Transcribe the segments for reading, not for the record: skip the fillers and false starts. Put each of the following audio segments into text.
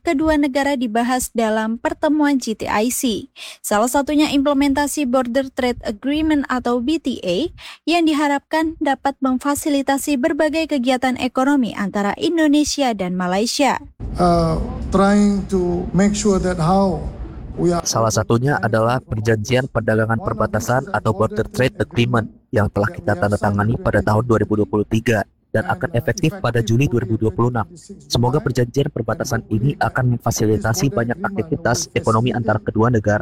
kedua negara dibahas dalam pertemuan GTIC. Salah satunya implementasi Border Trade Agreement atau BTA yang diharapkan dapat memfasilitasi berbagai kegiatan ekonomi antara Indonesia dan Malaysia. Salah satunya adalah perjanjian perdagangan perbatasan atau Border Trade Agreement yang telah kita tanda tangani pada tahun 2023 dan akan efektif pada Juli 2026. Semoga perjanjian perbatasan ini akan memfasilitasi banyak aktivitas ekonomi antara kedua negara.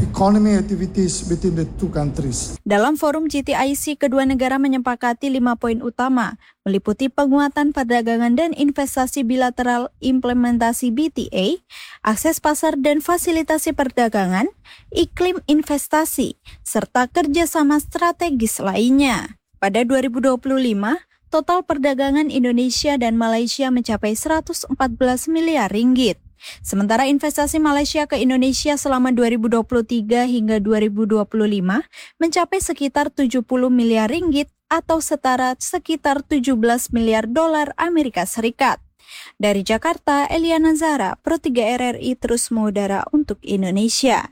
Dalam forum GTIC, kedua negara menyepakati 5 poin utama, meliputi penguatan perdagangan dan investasi bilateral, implementasi BTA, akses pasar dan fasilitasi perdagangan, iklim investasi, serta kerjasama strategis lainnya. Pada 2025, total perdagangan Indonesia dan Malaysia mencapai 114 miliar ringgit. Sementara investasi Malaysia ke Indonesia selama 2023 hingga 2025 mencapai sekitar 70 miliar ringgit atau setara sekitar 17 miliar dolar Amerika Serikat. Dari Jakarta, Eliana Zara, Pro 3 RRI terus mengudara untuk Indonesia.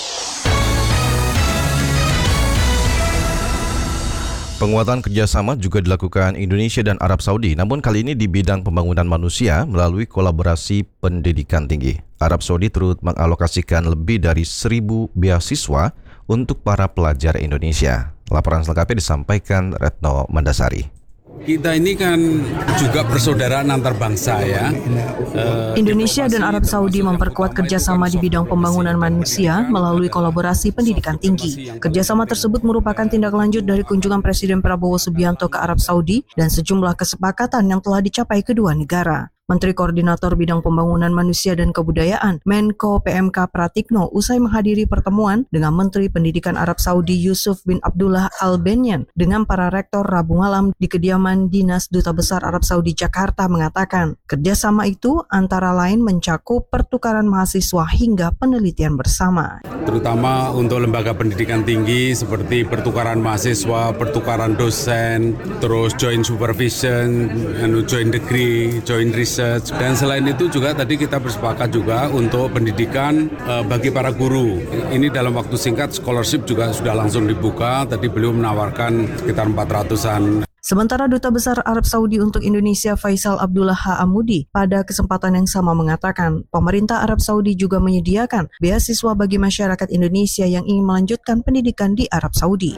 Penguatan kerjasama juga dilakukan Indonesia dan Arab Saudi, namun kali ini di bidang pembangunan manusia melalui kolaborasi pendidikan tinggi. Arab Saudi turut mengalokasikan lebih dari 1.000 beasiswa untuk para pelajar Indonesia. Laporan selengkapnya disampaikan Retno Mandasari. Kita ini kan juga persaudaraan antar bangsa ya. Indonesia dan Arab Saudi memperkuat kerjasama di bidang pembangunan manusia melalui kolaborasi pendidikan tinggi. Kerjasama tersebut merupakan tindak lanjut dari kunjungan Presiden Prabowo Subianto ke Arab Saudi dan sejumlah kesepakatan yang telah dicapai kedua negara. Menteri Koordinator Bidang Pembangunan Manusia dan Kebudayaan, Menko PMK Pratikno, usai menghadiri pertemuan dengan Menteri Pendidikan Arab Saudi Yusuf bin Abdullah Al-Benyan dengan para rektor Rabu malam di kediaman Dinas Duta Besar Arab Saudi Jakarta mengatakan, kerjasama itu antara lain mencakup pertukaran mahasiswa hingga penelitian bersama. Terutama untuk lembaga pendidikan tinggi seperti pertukaran mahasiswa, pertukaran dosen, terus joint supervision, joint degree, joint research. Dan selain itu juga tadi kita bersepakat juga untuk pendidikan bagi para guru. Ini dalam waktu singkat scholarship juga sudah langsung dibuka. Tadi beliau menawarkan sekitar 400-an. Sementara Duta Besar Arab Saudi untuk Indonesia Faisal Abdullah Ha'amudi pada kesempatan yang sama mengatakan pemerintah Arab Saudi juga menyediakan beasiswa bagi masyarakat Indonesia yang ingin melanjutkan pendidikan di Arab Saudi.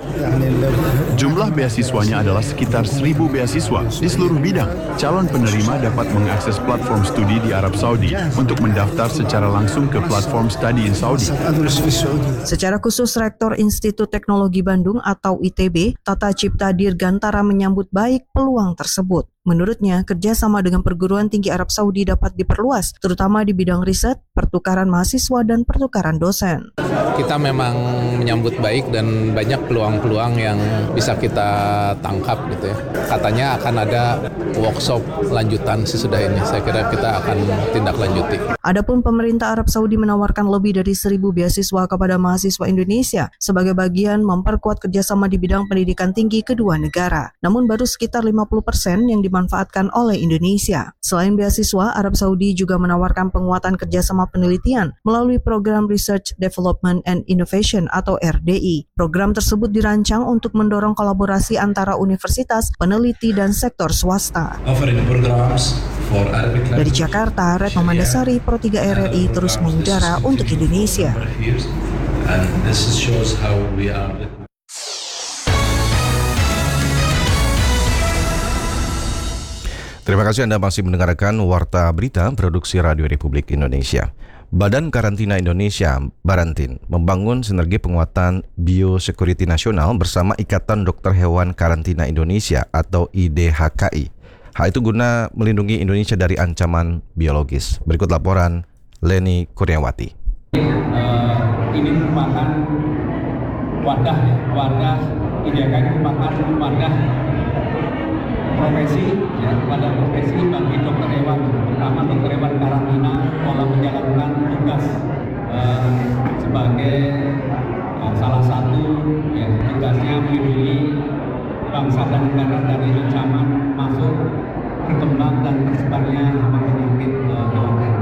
Jumlah beasiswanya adalah sekitar 1.000 beasiswa di seluruh bidang. Calon penerima dapat mengakses platform studi di Arab Saudi untuk mendaftar secara langsung ke platform Study in Saudi. Secara khusus, Rektor Institut Teknologi Bandung atau ITB, Tata Cipta Dirgantara menyambut baik peluang tersebut. Menurutnya, kerjasama dengan perguruan tinggi Arab Saudi dapat diperluas, terutama di bidang riset, pertukaran mahasiswa, dan pertukaran dosen. Kita memang menyambut baik dan banyak peluang-peluang yang bisa kita tangkap gitu ya. Katanya akan ada workshop lanjutan sesudah ini. Saya kira kita akan tindak lanjuti. Adapun pemerintah Arab Saudi menawarkan lebih dari 1.000 beasiswa kepada mahasiswa Indonesia sebagai bagian memperkuat kerjasama di bidang pendidikan tinggi kedua negara. Namun baru sekitar 50% yang dimanfaatkan oleh Indonesia. Selain beasiswa, Arab Saudi juga menawarkan penguatan kerjasama penelitian melalui program Research Development and Innovation atau RDI. Program tersebut dirancang untuk mendorong kolaborasi antara universitas, peneliti, dan sektor swasta. Dari Jakarta, Retno Mandasari, Pro 3 RRI terus mengudara untuk Indonesia. Terima kasih Anda masih mendengarkan Warta Berita Produksi Radio Republik Indonesia. Badan Karantina Indonesia, Barantin, membangun sinergi penguatan biosecurity nasional bersama Ikatan Dokter Hewan Karantina Indonesia atau IDHKI. Hal itu guna melindungi Indonesia dari ancaman biologis. Berikut laporan Leni Kurniawati. Ini merupakan wadah IDHKI merupakan wadah profesi, ya, pada profesi bagi dokter hewan, terutama dokter hewan karantina